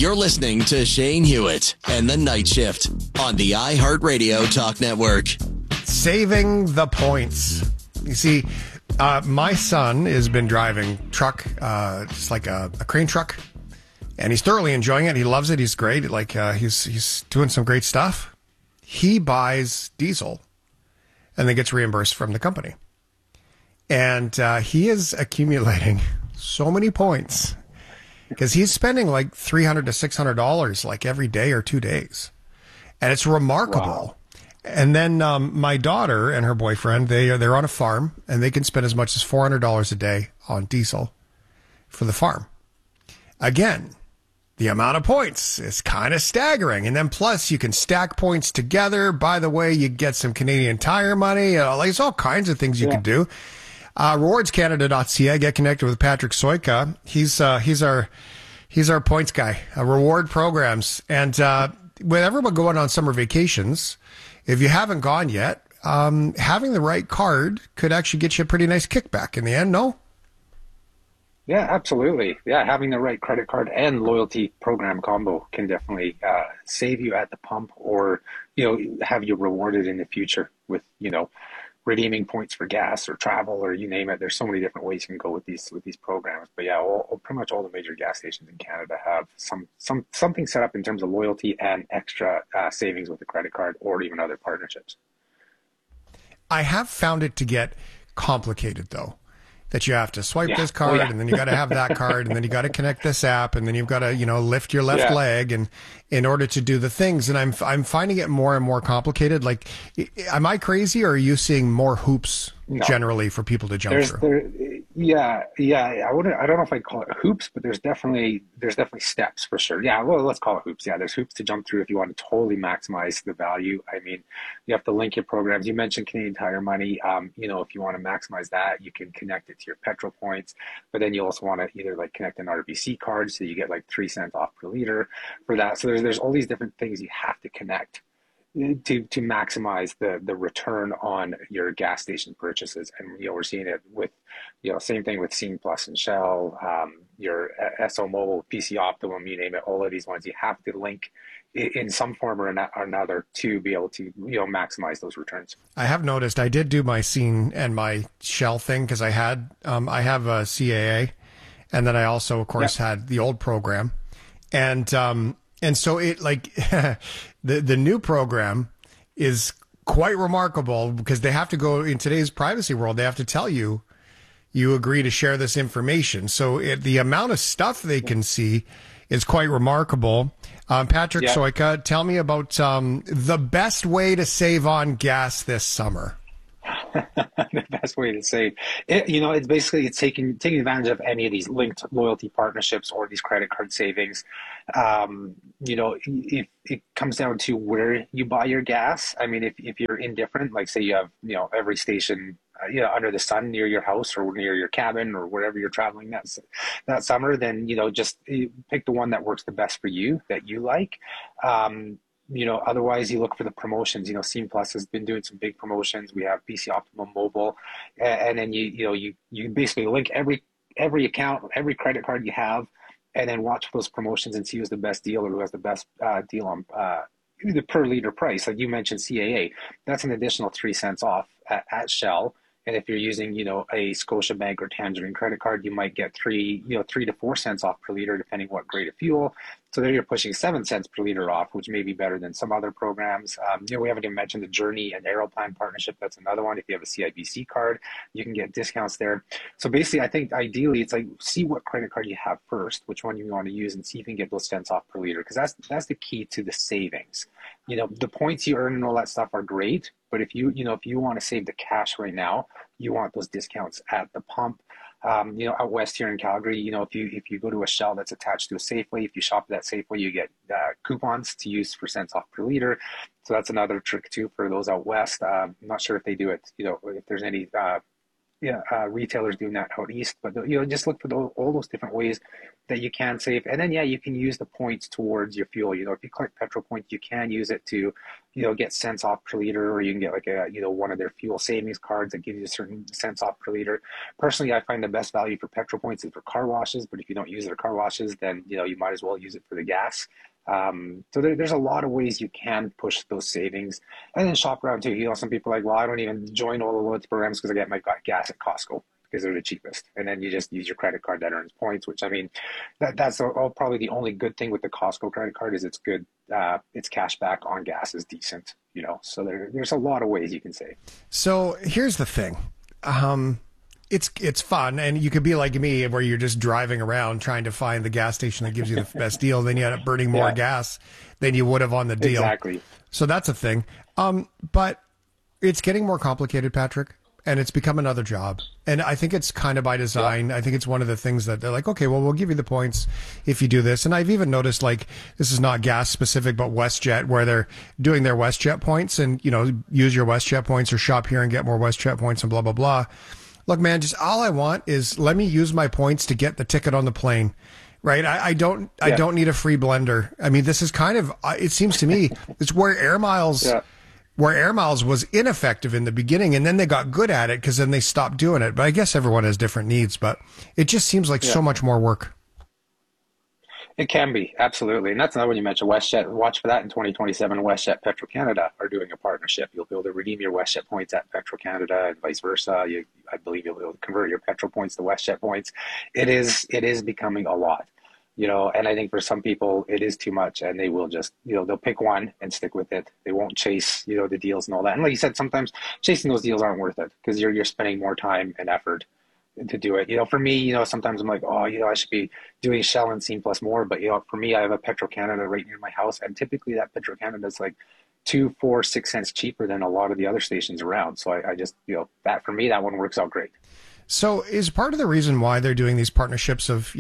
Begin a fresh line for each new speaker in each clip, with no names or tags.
You're listening to Shane Hewitt and the Night Shift on the iHeartRadio Talk Network.
Saving the points. You see, my son has been driving truck, just like a crane truck, and he's thoroughly enjoying it. He loves it. He's great. Like he's doing some great stuff. He buys diesel and then gets reimbursed from the company. And he is accumulating so many points because he's spending like $300 to $600 like every day or 2 days. And it's remarkable. Wow. And then my daughter and her boyfriend, they're on a farm, and they can spend as much as $400 a day on diesel for the farm. Again, the amount of points is kind of staggering. And then plus you can stack points together. By the way, you get some Canadian Tire money. Like, there's all kinds of things you can do. RewardsCanada.ca. Get connected with Patrick Soika. He's our points guy. Reward programs. And with everyone going on summer vacations, if you haven't gone yet, having the right card could actually get you a pretty nice kickback in the end, no?
Yeah, absolutely. Yeah, having the right credit card and loyalty program combo can definitely save you at the pump, or, have you rewarded in the future with, redeeming points for gas or travel or you name it. There's so many different ways you can go with these programs. But yeah, pretty much all the major gas stations in Canada have something set up in terms of loyalty and extra savings with the credit card or even other partnerships.
I have found it to get complicated though, that you have to swipe this card and then you got to have that card and then you got to connect this app and then you've got to, lift your left leg and in order to do the things. And I'm finding it more and more complicated. Like, am I crazy or are you seeing more hoops generally for people to jump through?
Yeah. I don't know if I'd call it hoops, but there's definitely steps for sure. Yeah. Well, let's call it hoops. Yeah. There's hoops to jump through if you want to totally maximize the value. I mean, you have to link your programs. You mentioned Canadian Tire Money. If you want to maximize that, you can connect it to your petrol points, but then you also want to either like connect an RBC card so you get like 3 cents off per liter for that. So there's all these different things you have to connect to maximize the return on your gas station purchases. And we're seeing it with same thing with Scene Plus and Shell, your SO Mobile, PC Optimum, you name it. All of these ones you have to link in some form or another to be able to maximize those returns.
I have noticed I did do my Scene and my Shell thing because I have a CAA, and then I also of course had the old program, and so it like the new program is quite remarkable because they have to go in today's privacy world. They have to tell you agree to share this information. So the amount of stuff they can see is quite remarkable. Patrick Soika, tell me about the best way to save on gas this summer.
The best way to save it's basically taking advantage of any of these linked loyalty partnerships or these credit card savings. If it comes down to where you buy your gas, I mean, if you're indifferent, like say you have every station under the sun near your house or near your cabin or wherever you're traveling that summer, then just pick the one that works the best for you, that you like. Otherwise you look for the promotions. Scene Plus has been doing some big promotions. We have PC Optimum Mobile, and then you basically link every account, every credit card you have, and then watch those promotions and see who's the best deal or who has the best deal on the per liter price. Like you mentioned CAA, that's an additional 3 cents off at Shell. And if you're using, a Scotiabank or Tangerine credit card, you might get 3 to 4 cents off per liter, depending what grade of fuel. So there you're pushing 7 cents per liter off, which may be better than some other programs. We haven't even mentioned the Journey and Aeroplan partnership. That's another one. If you have a CIBC card, you can get discounts there. So basically, I think ideally it's like see what credit card you have first, which one you want to use, and see if you can get those cents off per liter, because that's the key to the savings. The points you earn and all that stuff are great, but if you want to save the cash right now, you want those discounts at the pump. Out west here in Calgary, if you go to a Shell that's attached to a Safeway, if you shop at that Safeway, you get coupons to use for cents off per liter. So that's another trick too for those out west. I'm not sure if they do it, if there's any retailers doing that out east. But just look for all those different ways that you can save. And then you can use the points towards your fuel. If you collect petrol points, you can use it to get cents off per liter, or you can get like one of their fuel savings cards that gives you certain cents off per liter. Personally, I find the best value for petrol points is for car washes. But if you don't use their car washes, then you might as well use it for the gas. So there's a lot of ways you can push those savings, and then shop around too. Some people are like, well, I don't even join all the loyalty programs because I get my gas at Costco because they're the cheapest. And then you just use your credit card that earns points, which, I mean, that's probably the only good thing with the Costco credit card is it's good. Its cash back on gas is decent, so there's a lot of ways you can save.
So here's the thing. It's fun, and you could be like me where you're just driving around trying to find the gas station that gives you the best deal. Then you end up burning more gas than you would have on the deal.
Exactly.
So that's a thing. But it's getting more complicated, Patrick, and it's become another job. And I think it's kind of by design. Yeah. I think it's one of the things that they're like, okay, well, we'll give you the points if you do this. And I've even noticed, like, this is not gas specific, but WestJet, where they're doing their WestJet points and, use your WestJet points or shop here and get more WestJet points and blah, blah, blah. Look, man, just all I want is let me use my points to get the ticket on the plane, right? I don't need a free blender. I mean, this is kind of, it seems to me, it's where Air Miles was ineffective in the beginning, and then they got good at it because then they stopped doing it. But I guess everyone has different needs, but it just seems like so much more work.
It can be, absolutely. And that's another one you mentioned, WestJet. Watch for that in 2027. WestJet, Petro-Canada are doing a partnership. You'll be able to redeem your WestJet points at Petro-Canada and vice versa. I believe you'll be able to convert your petrol points to WestJet points. It is becoming a lot, and I think for some people it is too much, and they will just, they'll pick one and stick with it. They won't chase, the deals and all that. And like you said, sometimes chasing those deals aren't worth it because you're spending more time and effort to do it. For me, sometimes I'm like, I should be doing Shell and Scene Plus more. But, for me, I have a Petro-Canada right near my house. And typically that Petro-Canada is like 2, 4, 6 cents cheaper than a lot of the other stations around. So I just, that for me, that one works out great.
So is part of the reason why they're doing these partnerships of,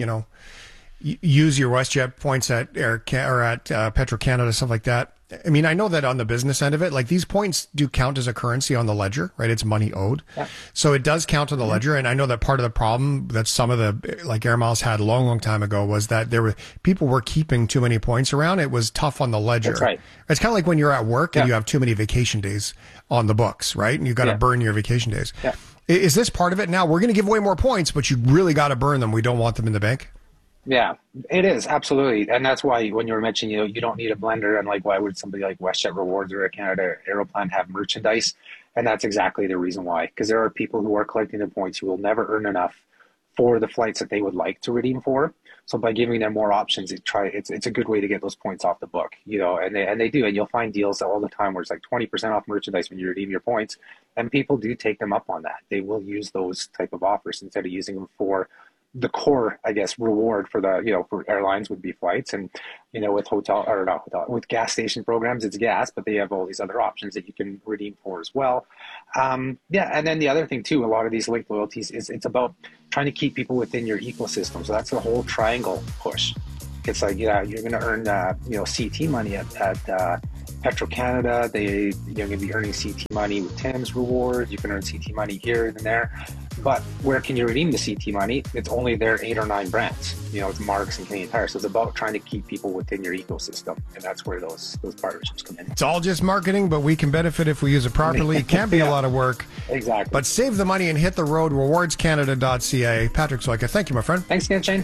use your WestJet points at Petro-Canada, stuff like that. I mean, I know that on the business end of it, like these points do count as a currency on the ledger, right? It's money owed. Yeah. So it does count on the ledger. And I know that part of the problem that some of the, like Air Miles had a long, long time ago was that people were keeping too many points around. It was tough on the ledger.
That's right.
It's kind of like when you're at work and you have too many vacation days on the books, right? And you've got to burn your vacation days. Yeah. Is this part of it now? We're going to give away more points, but you really got to burn them. We don't want them in the bank.
Yeah, it is, absolutely. And that's why when you were mentioning, you don't need a blender, and like, why would somebody like WestJet Rewards or Air Canada Aeroplan have merchandise? And that's exactly the reason why, because there are people who are collecting the points who will never earn enough for the flights that they would like to redeem for. So by giving them more options, it's a good way to get those points off the book, and they do. And you'll find deals all the time where it's like 20% off merchandise when you redeem your points, and people do take them up on that. They will use those type of offers instead of using them for the core, I guess, reward for the, for airlines would be flights, and, with gas station programs, it's gas, but they have all these other options that you can redeem for as well. And then the other thing too, a lot of these linked loyalties it's about trying to keep people within your ecosystem. So that's the whole triangle push. It's like, you're going to earn, CT money at Petro-Canada. You're going to be earning CT money with Tim's rewards. You can earn CT money here and there. But where can you redeem the CT money? It's only their 8 or 9 brands. It's Marks and Canadian Tire. So it's about trying to keep people within your ecosystem. And that's where those partnerships come in.
It's all just marketing, but we can benefit if we use it properly. It can be a lot of work.
Exactly.
But save the money and hit the road. Rewardscanada.ca. Patrick Soika, thank you, my friend.
Thanks again, Shane.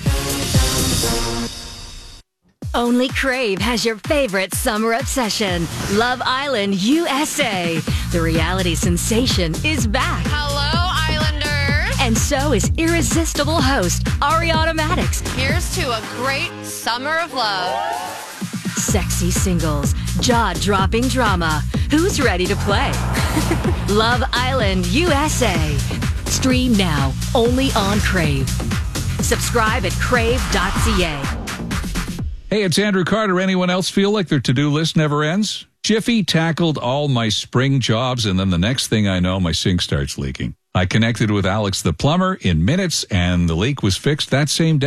Only Crave has your favorite summer obsession, Love Island USA. The reality sensation is back.
Hello, Islanders.
And so is irresistible host Ariana Maddox.
Here's to a great summer of love.
Sexy singles, jaw-dropping drama. Who's ready to play? Love Island USA. Stream now, only on Crave. Subscribe at crave.ca.
Hey, it's Andrew Carter. Anyone else feel like their to-do list never ends? Jiffy tackled all my spring jobs, and then the next thing I know, my sink starts leaking. I connected with Alex the plumber in minutes, and the leak was fixed that same day.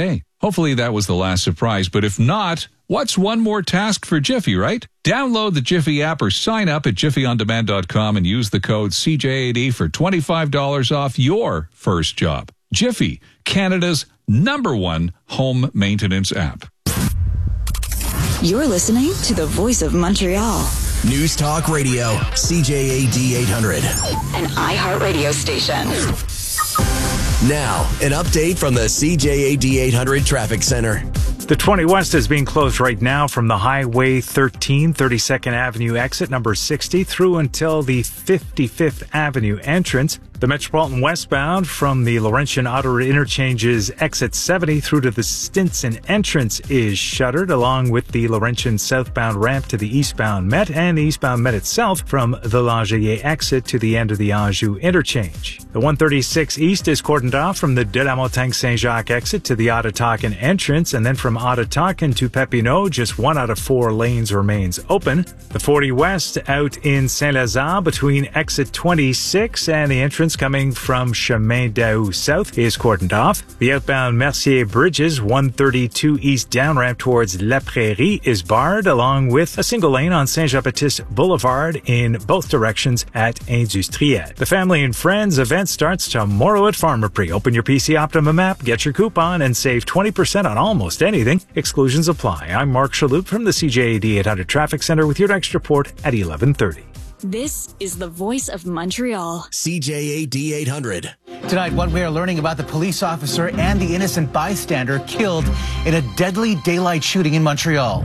Hopefully that was the last surprise, but if not, what's one more task for Jiffy, right? Download the Jiffy app or sign up at jiffyondemand.com and use the code CJAD for $25 off your first job. Jiffy, Canada's #1 home maintenance app.
You're listening to the Voice of Montreal.
News Talk Radio, CJAD 800.
An iHeartRadio station.
Now, an update from the CJAD 800 Traffic Center.
The 20 West is being closed right now from the Highway 13, 32nd Avenue exit, number 60, through until the 55th Avenue entrance. The Metropolitan westbound from the Laurentian Ottawa interchanges exit 70 through to the Stinson entrance is shuttered, along with the Laurentian southbound ramp to the eastbound Met and the eastbound Met itself from the Langelier exit to the end of the Anjou interchange. The 136 East is cordoned off from the De La Montagne Saint-Jacques exit to the Ottawakan entrance, and then from Ottawakan to Papineau, just 1 out of 4 lanes remains open. The 40 West out in Saint-Lazare between exit 26 and the entrance coming from Chemin d'Aou South is cordoned off. The outbound Mercier Bridges 132 East down ramp towards La Prairie is barred, along with a single lane on Saint-Jean-Baptiste Boulevard in both directions at Industriel. The Family and Friends event starts tomorrow at Pharmaprix. Open your PC Optimum app, get your coupon, and save 20% on almost anything. Exclusions apply. I'm Mark Chaloup from the CJAD 800 Traffic Center with your next report at 11:30.
This is the Voice of Montreal.
CJAD 800.
Tonight, what we are learning about the police officer and the innocent bystander killed in a deadly daylight shooting in Montreal.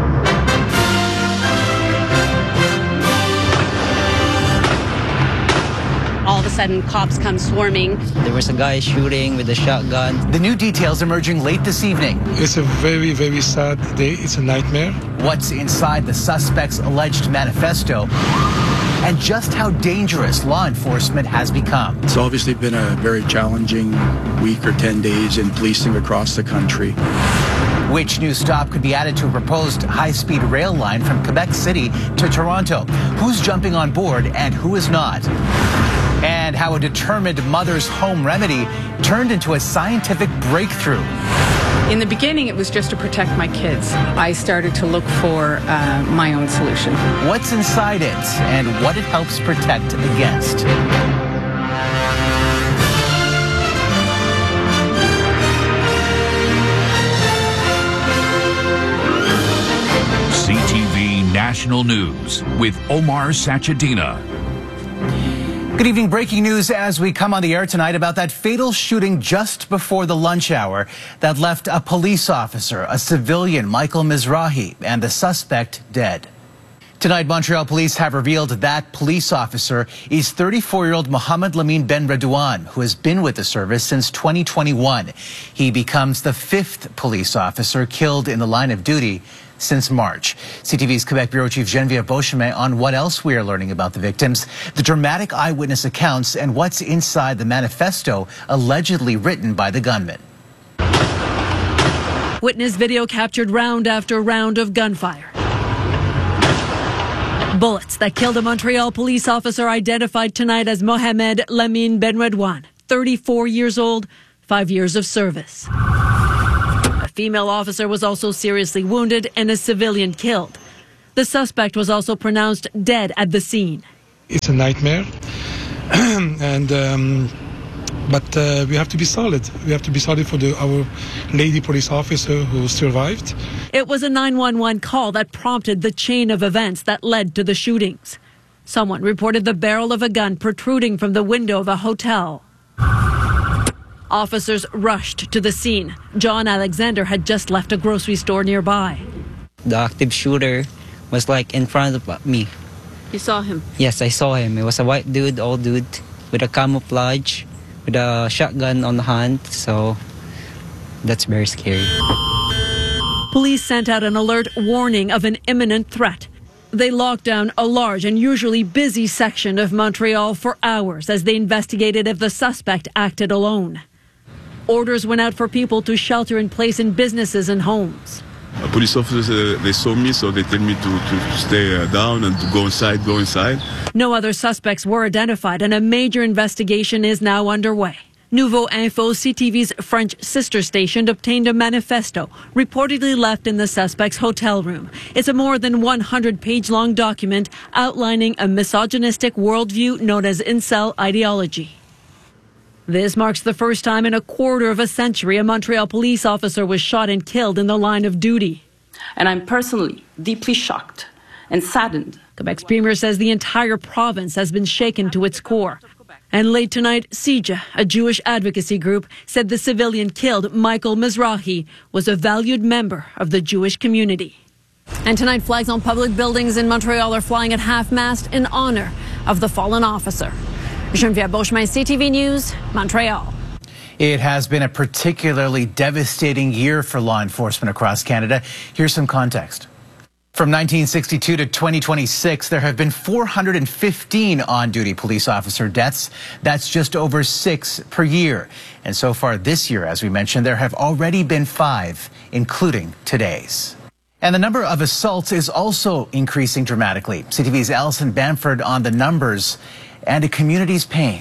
All of a sudden, cops come swarming.
There was a guy shooting with a shotgun.
The new details emerging late this evening.
It's a very, very sad day. It's a nightmare.
What's inside the suspect's alleged manifesto, and just how dangerous law enforcement has become.
It's obviously been a very challenging week or 10 days in policing across the country.
Which new stop could be added to a proposed high-speed rail line from Quebec City to Toronto? Who's jumping on board and who is not? And how a determined mother's home remedy turned into a scientific breakthrough.
In the beginning, it was just to protect my kids. I started to look for my own solution.
What's inside it and what it helps protect against.
CTV National News with Omar Sachedina.
Good evening. Breaking news as we come on the air tonight about that fatal shooting just before the lunch hour that left a police officer, a civilian, Michael Mizrahi, and the suspect dead. Tonight, Montreal police have revealed that police officer is 34-year-old Mohamed Lamine Ben Redouane, who has been with the service since 2021. He becomes the 5th police officer killed in the line of duty since March. CTV's Quebec Bureau Chief Geneviève Beauchemin on what else we are learning about the victims, the dramatic eyewitness accounts, and what's inside the manifesto allegedly written by the gunman.
Witness video captured round after round of gunfire. Bullets that killed a Montreal police officer identified tonight as Mohamed Lamine Ben Redouane, 34 years old, 5 years of service. A female officer was also seriously wounded and a civilian killed. The suspect was also pronounced dead at the scene.
It's a nightmare, but we have to be solid. We have to be solid for our lady police officer who survived.
It was a 911 call that prompted the chain of events that led to the shootings. Someone reported the barrel of a gun protruding from the window of a hotel. Officers rushed to the scene. John Alexander had just left a grocery store nearby.
The active shooter was like in front of me.
You saw him?
Yes, I saw him. It was a white dude, old dude, with a camouflage, with a shotgun on the hand, so that's very scary.
Police sent out an alert warning of an imminent threat. They locked down a large and usually busy section of Montreal for hours as they investigated if the suspect acted alone. Orders went out for people to shelter in place in businesses and homes.
Police officers, they saw me, so they tell me to stay down and to go inside.
No other suspects were identified, and a major investigation is now underway. Nouveau Info, CTV's French sister station, obtained a manifesto reportedly left in the suspect's hotel room. It's a more than 100-page-long document outlining a misogynistic worldview known as incel ideology. This marks the first time in a quarter of a century a Montreal police officer was shot and killed in the line of duty.
And I'm personally deeply shocked and saddened.
Quebec's premier says the entire province has been shaken to its core. And late tonight, CIJA, a Jewish advocacy group, said the civilian killed, Michael Mizrahi, was a valued member of the Jewish community. And tonight, flags on public buildings in Montreal are flying at half-mast in honor of the fallen officer. Geneviève Beauchemin, CTV News, Montreal.
It has been a particularly devastating year for law enforcement across Canada. Here's some context. From 1962 to 2026, there have been 415 on-duty police officer deaths. That's just over 6 per year. And so far this year, as we mentioned, there have already been 5, including today's. And the number of assaults is also increasing dramatically. CTV's Alison Bamford on the numbers and a community's pain.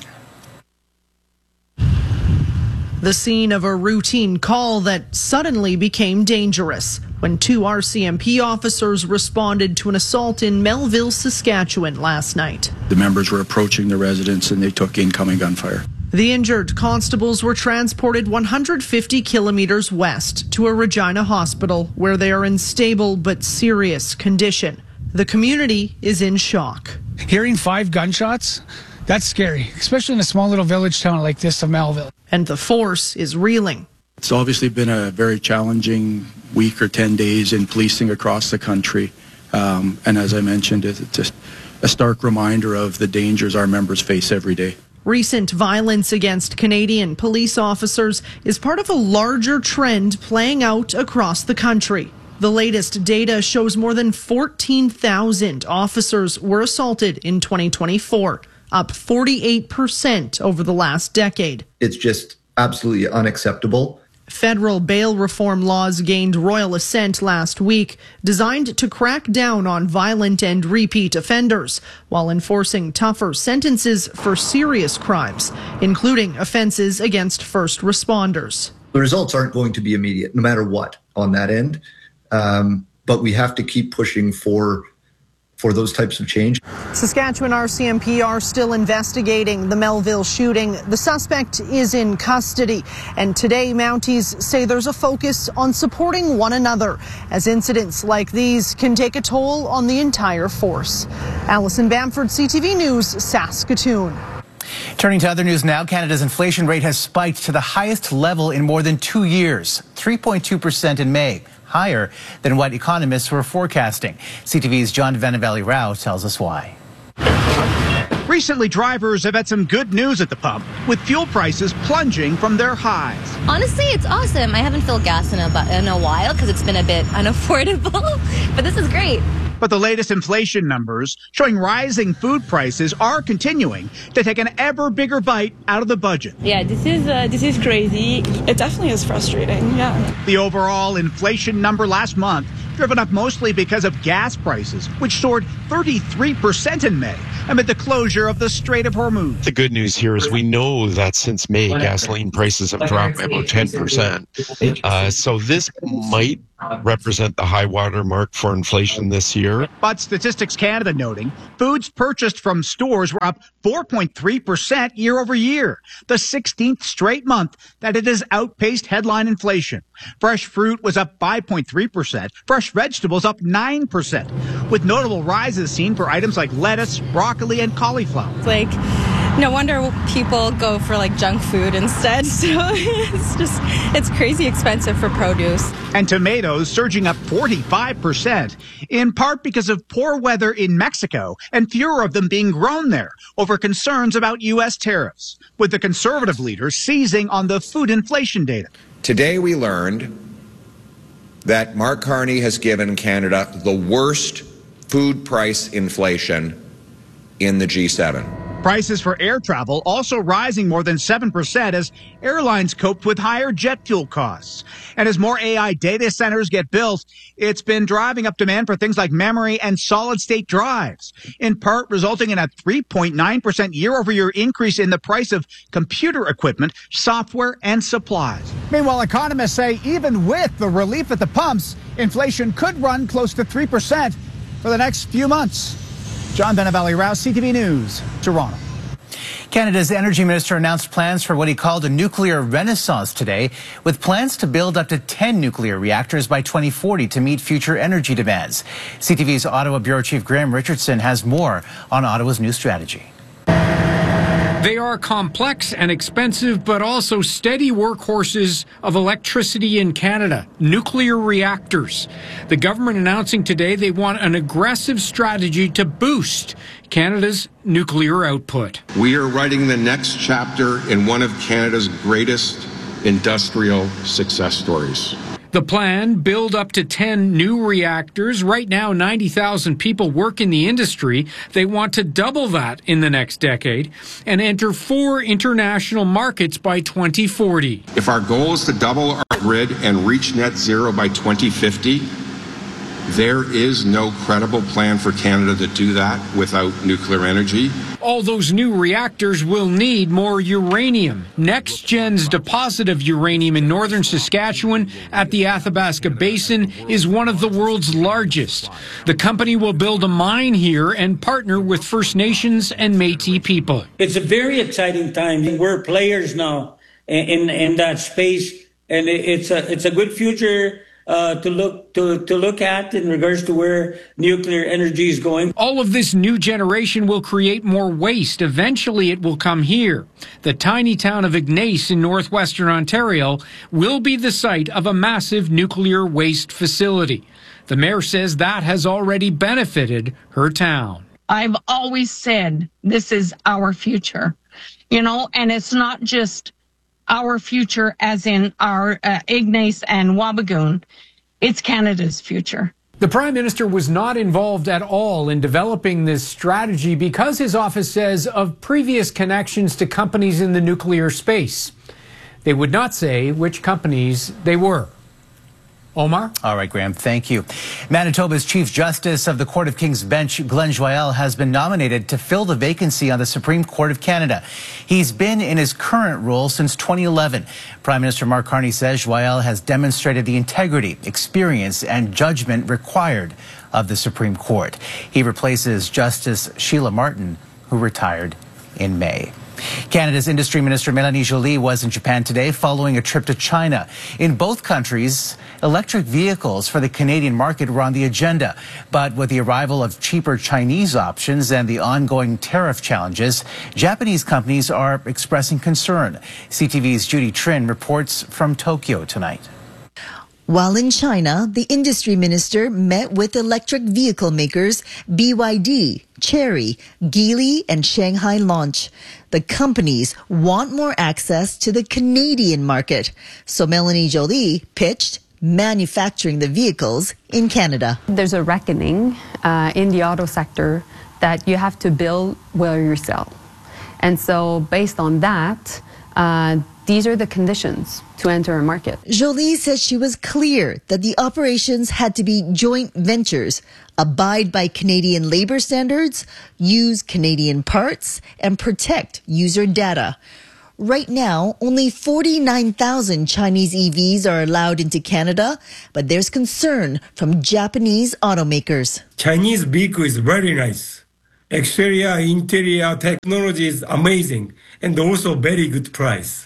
The scene of a routine call that suddenly became dangerous when 2 RCMP officers responded to an assault in Melville, Saskatchewan last night.
The members were approaching the residence and they took incoming gunfire.
The injured constables were transported 150 kilometers west to a Regina hospital where they are in stable but serious condition. The community is in shock.
Hearing 5 gunshots, that's scary, especially in a small little village town like this of Melville.
And the force is reeling.
It's obviously been a very challenging week or 10 days in policing across the country. And as I mentioned, it's just a stark reminder of the dangers our members face every day.
Recent violence against Canadian police officers is part of a larger trend playing out across the country. The latest data shows more than 14,000 officers were assaulted in 2024, up 48% over the last decade.
It's just absolutely unacceptable.
Federal bail reform laws gained royal assent last week, designed to crack down on violent and repeat offenders, while enforcing tougher sentences for serious crimes, including offenses against first responders.
The results aren't going to be immediate, no matter what, on that end. But we have to keep pushing for those types of change.
Saskatchewan RCMP are still investigating the Melville shooting. The suspect is in custody. And today, Mounties say there's a focus on supporting one another, as incidents like these can take a toll on the entire force. Alison Bamford, CTV News, Saskatoon.
Turning to other news now, Canada's inflation rate has spiked to the highest level in more than 2 years, 3.2% in May. Higher than what economists were forecasting. CTV's John Vanavalley-Rao tells us why.
Recently, drivers have had some good news at the pump, with fuel prices plunging from their highs.
Honestly, it's awesome. I haven't filled gas in a while because it's been a bit unaffordable, but this is great.
But the latest inflation numbers showing rising food prices are continuing to take an ever bigger bite out of the budget.
Yeah, this is crazy. It definitely is frustrating, yeah.
The overall inflation number last month driven up mostly because of gas prices, which soared 33% in May amid the closure of the Strait of Hormuz.
The good news here is we know that since May, gasoline prices have dropped by about 10%. So this might represent the high water mark for inflation this year.
But Statistics Canada noting foods purchased from stores were up 4.3% year over year, the 16th straight month that it has outpaced headline inflation. Fresh fruit was up 5.3%, fresh vegetables up 9%, with notable rises seen for items like lettuce, broccoli, and cauliflower.
It's no wonder people go for junk food instead. So it's crazy expensive for produce.
And tomatoes surging up 45%, in part because of poor weather in Mexico and fewer of them being grown there over concerns about U.S. tariffs, with the conservative leaders seizing on the food inflation data.
Today we learned that Mark Carney has given Canada the worst food price inflation in the G7.
Prices for air travel also rising more than 7% as airlines coped with higher jet fuel costs. And as more AI data centers get built, it's been driving up demand for things like memory and solid-state drives, in part resulting in a 3.9% year-over-year increase in the price of computer equipment, software, and supplies.
Meanwhile, economists say even with the relief at the pumps, inflation could run close to 3% for the next few months. John Benavalli-Rouse, CTV News, Toronto.
Canada's energy minister announced plans for what he called a nuclear renaissance today, with plans to build up to 10 nuclear reactors by 2040 to meet future energy demands. CTV's Ottawa Bureau Chief Graham Richardson has more on Ottawa's new strategy.
They are complex and expensive, but also steady workhorses of electricity in Canada, nuclear reactors. The government announcing today they want an aggressive strategy to boost Canada's nuclear output.
We are writing the next chapter in one of Canada's greatest industrial success stories.
The plan, build up to 10 new reactors. Right now, 90,000 people work in the industry. They want to double that in the next decade and enter 4 international markets by 2040.
If our goal is to double our grid and reach net zero by 2050, there is no credible plan for Canada to do that without nuclear energy.
All those new reactors will need more uranium. NextGen's deposit of uranium in northern Saskatchewan at the Athabasca Basin is one of the world's largest. The company will build a mine here and partner with First Nations and Métis people.
It's a very exciting time. We're players now in that space, and it's a good future to look at in regards to where nuclear energy is going.
All of this new generation will create more waste. Eventually it will come here. The tiny town of Ignace in northwestern Ontario will be the site of a massive nuclear waste facility. The mayor says that has already benefited her town.
I've always said this is our future, and it's not just our future as in our Ignace and Wabigoon. It's Canada's future.
The Prime Minister was not involved at all in developing this strategy because his office says of previous connections to companies in the nuclear space. They would not say which companies they were. Omar?
All right, Graham, thank you. Manitoba's Chief Justice of the Court of King's Bench, Glenn Joyal, has been nominated to fill the vacancy on the Supreme Court of Canada. He's been in his current role since 2011. Prime Minister Mark Carney says Joyal has demonstrated the integrity, experience, and judgment required of the Supreme Court. He replaces Justice Sheila Martin, who retired in May. Canada's Industry Minister Mélanie Joly was in Japan today following a trip to China. In both countries, electric vehicles for the Canadian market were on the agenda. But with the arrival of cheaper Chinese options and the ongoing tariff challenges, Japanese companies are expressing concern. CTV's Judy Trin reports from Tokyo tonight.
While in China, the industry minister met with electric vehicle makers BYD, Chery, Geely, and Shanghai Launch. The companies want more access to the Canadian market, so Mélanie Joly pitched manufacturing the vehicles in Canada.
There's a reckoning in the auto sector that you have to build where you sell. And so based on that, these are the conditions to enter a market.
Joly says she was clear that the operations had to be joint ventures, abide by Canadian labor standards, use Canadian parts, and protect user data. Right now, only 49,000 Chinese EVs are allowed into Canada, but there's concern from Japanese automakers.
Chinese vehicle is very nice. Exterior, interior technology is amazing and also very good price.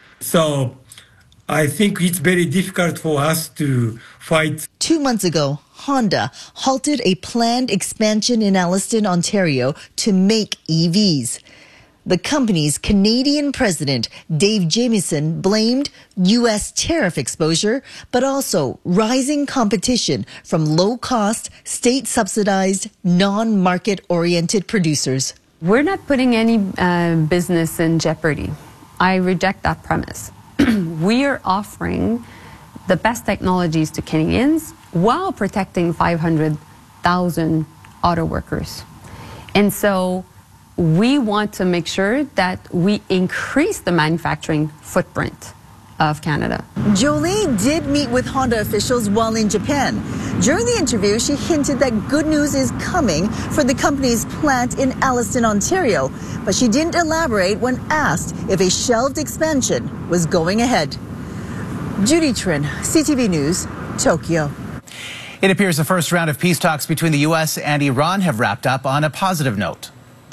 So I think it's very difficult for us to fight.
2 months ago, Honda halted a planned expansion in Alliston, Ontario to make EVs. The company's Canadian president, Dave Jamieson, blamed U.S. tariff exposure, but also rising competition from low-cost, state-subsidized, non-market-oriented producers.
We're not putting any business in jeopardy. I reject that premise. We are offering the best technologies to Canadians while protecting 500,000 auto workers. And so we want to make sure that we increase the manufacturing footprint of Canada.
Jolie did meet with Honda officials while in Japan. During the interview, she hinted that good news is coming for the company's plant in Alliston, Ontario, but she didn't elaborate when asked if a shelved expansion was going ahead. Judy Trin, CTV News, Tokyo.
It appears the first round of peace talks between the U.S. and Iran have wrapped up on a positive note.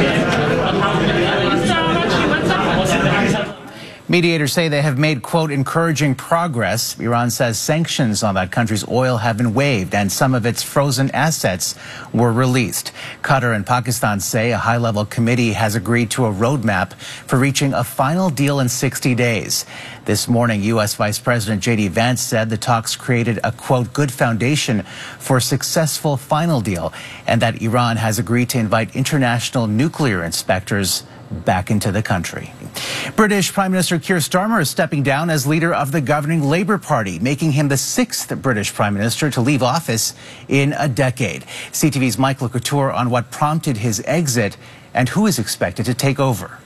Mediators say they have made, quote, encouraging progress. Iran says sanctions on that country's oil have been waived and some of its frozen assets were released. Qatar and Pakistan say a high-level committee has agreed to a roadmap for reaching a final deal in 60 days. This morning, U.S. Vice President J.D. Vance said the talks created a, quote, good foundation for a successful final deal and that Iran has agreed to invite international nuclear inspectors back into the country. British Prime Minister Keir Starmer is stepping down as leader of the governing Labour Party, making him the sixth British Prime Minister to leave office in a decade. CTV's Michael Couture on what prompted his exit and who is expected to take over.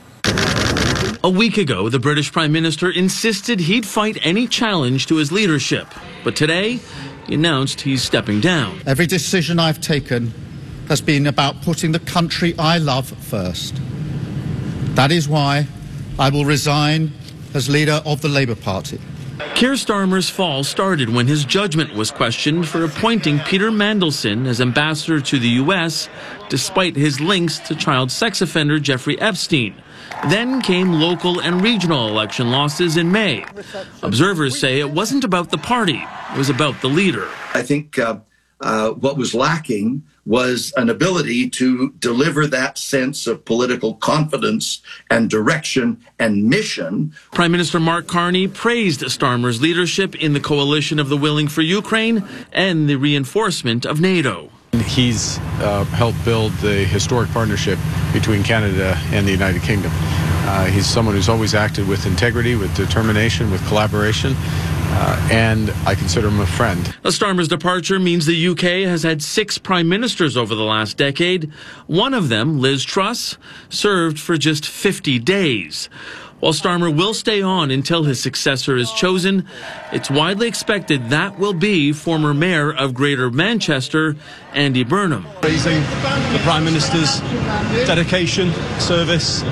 A week ago, the British Prime Minister insisted he'd fight any challenge to his leadership. But today, he announced he's stepping down.
Every decision I've taken has been about putting the country I love first. That is why I will resign as leader of the Labour Party.
Keir Starmer's fall started when his judgment was questioned for appointing Peter Mandelson as ambassador to the U.S., despite his links to child sex offender Jeffrey Epstein. Then came local and regional election losses in May. Observers say it wasn't about the party, it was about the leader.
I think what was lacking was an ability to deliver that sense of political confidence and direction and mission.
Prime Minister Mark Carney praised Starmer's leadership in the coalition of the Willing for Ukraine and the reinforcement of NATO.
He's helped build the historic partnership between Canada and the United Kingdom. He's someone who's always acted with integrity, with determination, with collaboration. And I consider him a friend.
Starmer's departure means the UK has had 6 prime ministers over the last decade. One of them, Liz Truss, served for just 50 days. While Starmer will stay on until his successor is chosen, it's widely expected that will be former Mayor of Greater Manchester, Andy Burnham.
Praising the Prime Minister's dedication, service,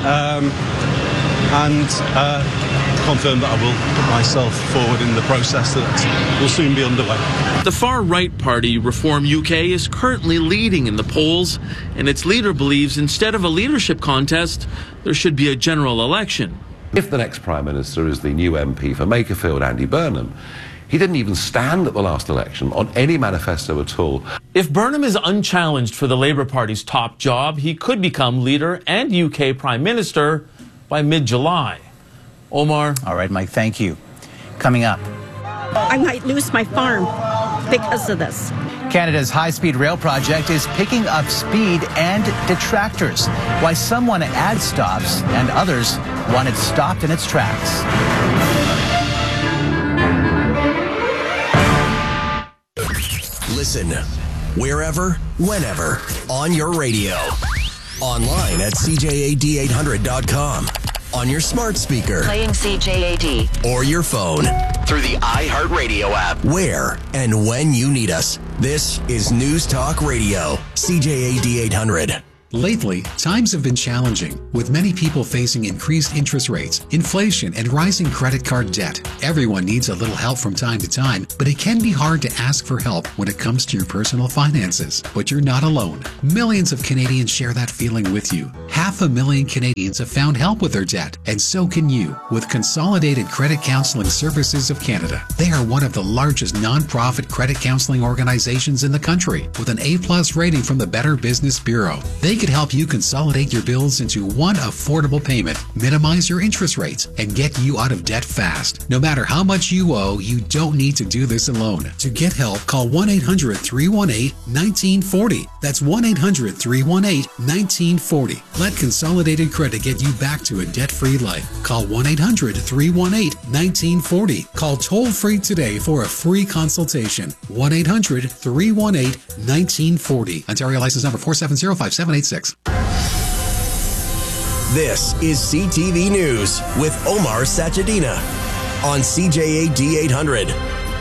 and confirm that I will put myself forward in the process that will soon be underway.
The far-right party Reform UK is currently leading in the polls, and its leader believes instead of a leadership contest, there should be a general election.
If the next Prime Minister is the new MP for Makerfield, Andy Burnham, he didn't even stand at the last election on any manifesto at all.
If Burnham is unchallenged for the Labour Party's top job, he could become leader and UK Prime Minister by mid-July. Omar.
All right, Mike, thank you. Coming up.
I might lose my farm because of this.
Canada's high-speed rail project is picking up speed and detractors. Why some want to add stops and others want it stopped in its tracks.
Listen wherever, whenever, on your radio. Online at CJAD800.com. On your smart speaker.
Playing CJAD.
Or your phone. Through the iHeartRadio app. Where and when you need us. This is News Talk Radio. CJAD 800.
Lately, times have been challenging, with many people facing increased interest rates, inflation, and rising credit card debt. Everyone needs a little help from time to time, but it can be hard to ask for help when it comes to your personal finances. But you're not alone. Millions of Canadians share that feeling with you. 500,000 Canadians have found help with their debt, and so can you, with Consolidated Credit Counseling Services of Canada. They are one of the largest nonprofit credit counseling organizations in the country, with an A+ rating from the Better Business Bureau. They could help you consolidate your bills into one affordable payment, minimize your interest rates, and get you out of debt fast. No matter how much you owe, you don't need to do this alone. To get help, call 1-800-318-1940. That's 1-800-318-1940. Let Consolidated Credit get you back to a debt-free life. Call 1-800-318-1940. Call toll-free today for a free consultation. 1-800-318-1940. Ontario license number 4705786.
This is CTV News with Omar Sachedina on CJAD 800.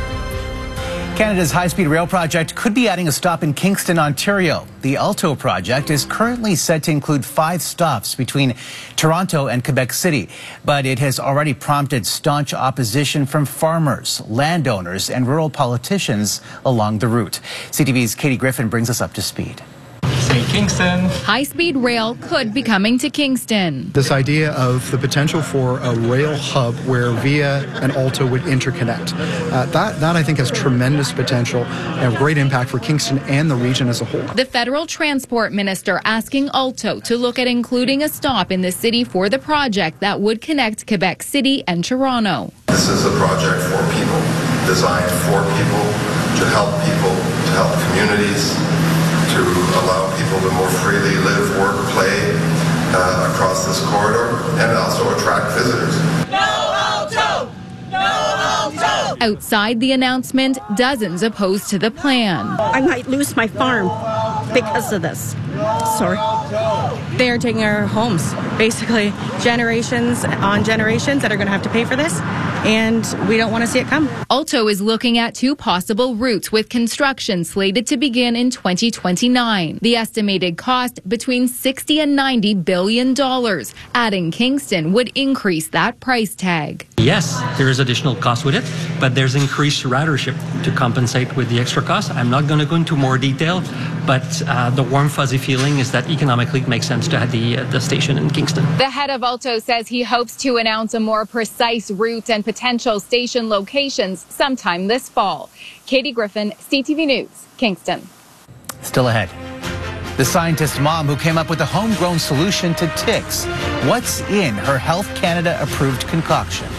Canada's high-speed rail project could be adding a stop in Kingston, Ontario. The Alto project is currently set to include 5 stops between Toronto and Quebec City, but it has already prompted staunch opposition from farmers, landowners, and rural politicians along the route. CTV's Katie Griffin brings us up to speed.
Kingston. High-speed rail could be coming to Kingston.
This idea of the potential for a rail hub where Via and Alto would interconnect, that I think has tremendous potential and great impact for Kingston and the region as a whole.
The federal transport minister asking Alto to look at including a stop in the city for the project that would connect Quebec City and Toronto.
This is a project for people, designed for people, to help communities, to allow people to more freely live, work, play across this corridor, and also attract visitors.
No Alto! No Alto! Outside the announcement, dozens opposed to the plan.
I might lose my farm because of this. Sorry.
They are taking our homes, basically, generations on generations that are going to have to pay for this, and we don't want to see it come.
Alto is looking at 2 possible routes with construction slated to begin in 2029. The estimated cost between $60 and $90 billion. Adding Kingston would increase that price tag.
Yes, there is additional cost with it, but there's increased ridership to compensate with the extra cost. I'm not going to go into more detail, but the warm, fuzzy feeling is that economically it makes sense to have the station in Kingston.
The head of Alto says he hopes to announce a more precise route and potential station locations sometime this fall. Katie Griffin, CTV News, Kingston.
Still ahead. The scientist mom who came up with a homegrown solution to ticks. What's in her Health Canada approved concoction?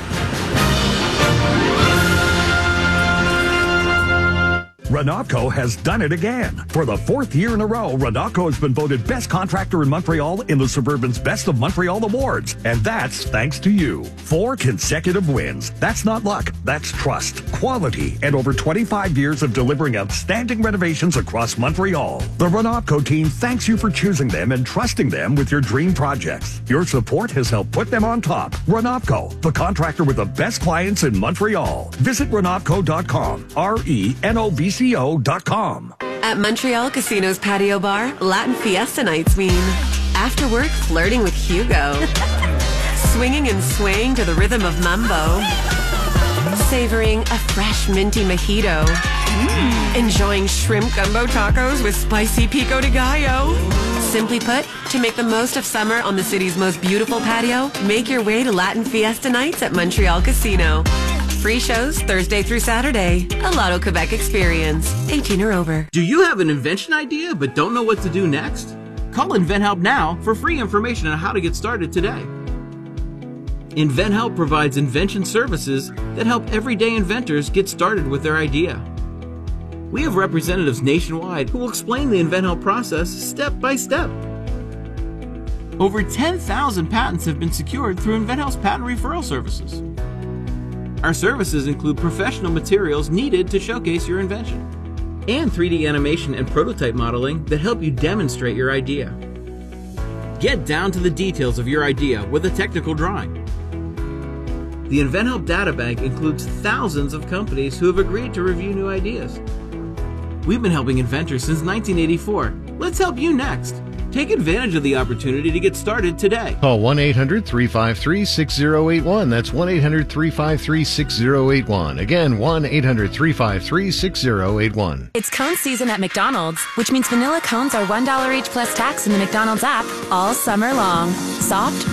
Renatco has done it again. For the 4th year in a row, Renatco has been voted best contractor in Montreal in the Suburban's Best of Montreal Awards. And that's thanks to you. 4 consecutive wins. That's not luck. That's trust, quality, and over 25 years of delivering outstanding renovations across Montreal. The Renatco team thanks you for choosing them and trusting them with your dream projects. Your support has helped put them on top. Renatco, the contractor with the best clients in Montreal. Visit Renatco.com. RENOVCO.com.
At Montreal Casino's patio bar, Latin Fiesta nights mean after work flirting with Hugo, swinging and swaying to the rhythm of mambo, savoring a fresh minty mojito, enjoying shrimp gumbo tacos with spicy pico de gallo. Simply put, to make the most of summer on the city's most beautiful patio, make your way to Latin Fiesta nights at Montreal Casino. Free shows Thursday through Saturday. A Lotto Quebec experience. 18 or over.
Do you have an invention idea but don't know what to do next? Call InventHelp now for free information on how to get started today. InventHelp provides invention services that help everyday inventors get started with their idea. We have representatives nationwide who will explain the InventHelp process step by step. Over 10,000 patents have been secured through InventHelp's patent referral services. Our services include professional materials needed to showcase your invention and 3D animation and prototype modeling that help you demonstrate your idea. Get down to the details of your idea with a technical drawing. The InventHelp Databank includes thousands of companies who have agreed to review new ideas. We've been helping inventors since 1984. Let's help you next. Take advantage of the opportunity to get started today.
Call 1-800-353-6081. That's 1-800-353-6081. Again, 1-800-353-6081.
It's cone season at McDonald's, which means vanilla cones are $1 each plus tax in the McDonald's app all summer long. Soft,